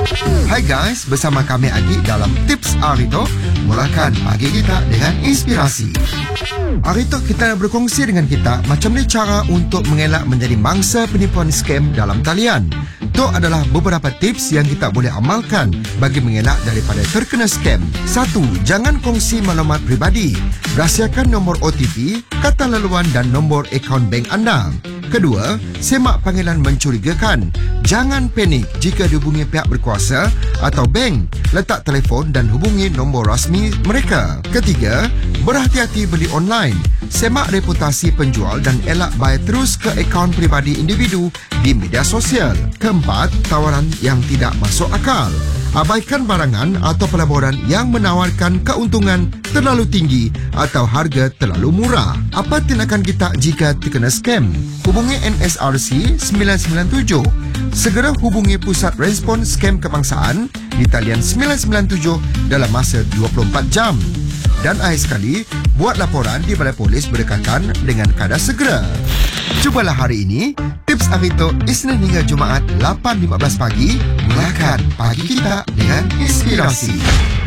Hai guys, bersama kami Adi dalam Tips Arito. Mulakan pagi kita dengan inspirasi. Arito, kita nak berkongsi dengan kita macam ni cara untuk mengelak menjadi mangsa penipuan scam dalam talian. Itu adalah beberapa tips yang kita boleh amalkan bagi mengelak daripada terkena scam. 1. Jangan kongsi maklumat peribadi. Rahsiakan nombor OTP, kata laluan dan nombor akaun bank anda. Kedua, semak panggilan mencurigakan. Jangan panik jika dihubungi pihak berkuasa atau bank. Letak telefon dan hubungi nombor rasmi mereka. Ketiga, berhati-hati beli online. Semak reputasi penjual dan elak bayar terus ke akaun peribadi individu di media sosial. Keempat, tawaran yang tidak masuk akal. Abaikan barangan atau pelaburan yang menawarkan keuntungan terlalu tinggi atau harga terlalu murah. Apa tindakan kita jika terkena scam? Hubungi NSRC 997. Segera hubungi Pusat Respon Scam Kebangsaan di talian 997 dalam masa 24 jam. Dan akhir sekali, buat laporan di Balai Polis berdekatan dengan kadar segera. Cubalah hari ini, Tips Arito Isnin hingga Jumaat 8.15 pagi. Mulakan pagi kita dengan inspirasi.